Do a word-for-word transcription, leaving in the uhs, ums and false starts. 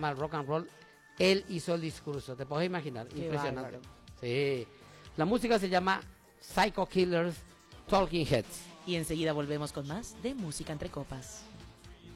ama el rock and roll, él hizo el discurso. Te puedes imaginar, Qué impresionante. bárbaro. Sí. La música se llama Psycho Killers Talking Heads. Y enseguida volvemos con más de Música Entre Copas.